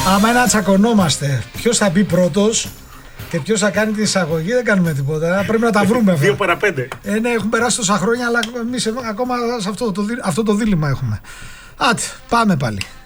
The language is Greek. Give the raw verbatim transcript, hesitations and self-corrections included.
Άμα να τσακωνόμαστε, ποιος θα μπει πρώτος και ποιος θα κάνει την εισαγωγή, δεν κάνουμε τίποτα. Πρέπει να τα βρούμε. Δύο παρά πέντε. Ε, ναι, έχουν περάσει τόσα χρόνια, αλλά εμείς ακόμα σε αυτό το, αυτό το δίλημμα έχουμε. Άτε, πάμε πάλι.